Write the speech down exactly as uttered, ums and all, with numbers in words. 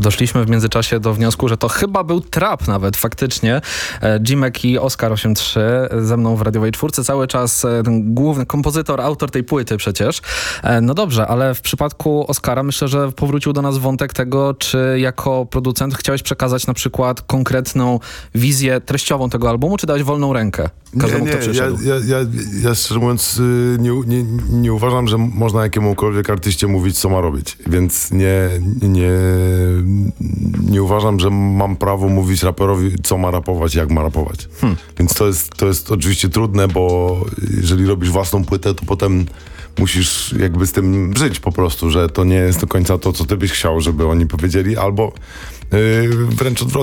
doszliśmy w międzyczasie do wniosku, że to chyba był trap nawet faktycznie. Jimek i Oskar osiemdziesiąt trzy ze mną w radiowej czwórce cały czas, ten główny kompozytor, autor tej płyty przecież. No dobrze, ale w przypadku Oskara myślę, że powrócił do nas wątek tego, czy jako producent chciałeś przekazać na przykład konkretną wizję treściową tego albumu, czy dałeś wolną rękę każdemu, nie, kto nie, przyszedł? Ja, ja, ja, ja szczerze mówiąc nie, nie, nie uważam, że można jakiemukolwiek artyście mówić, co ma robić, więc nie, nie, nie uważam, że mam prawo mówić raperowi, co ma rapować, jak ma rapować. Hmm. Więc to jest, to jest oczywiście trudne, bo jeżeli robisz własną płytę, to potem musisz jakby z tym żyć po prostu, że to nie jest do końca to, co ty byś chciał, żeby oni powiedzieli, albo yy, wręcz odwrotnie.